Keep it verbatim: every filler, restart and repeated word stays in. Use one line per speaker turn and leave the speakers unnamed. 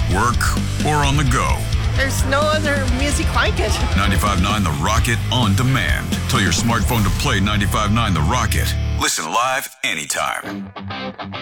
work, or on the go.
There's no other music like it.
ninety-five point nine The Rocket on demand. Tell your smartphone to play ninety-five point nine The Rocket. Listen live anytime.